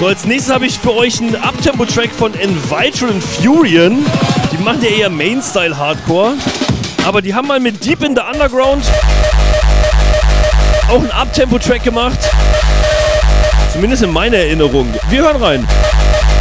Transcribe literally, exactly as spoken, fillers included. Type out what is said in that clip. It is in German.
So, als nächstes habe ich für euch einen Uptempo-Track von Envitral und Furion. Die machen ja eher Main-Style-Hardcore. Aber die haben mal mit Deep in the Underground auch einen Uptempo-Track gemacht. Zumindest in meiner Erinnerung. Wir hören rein.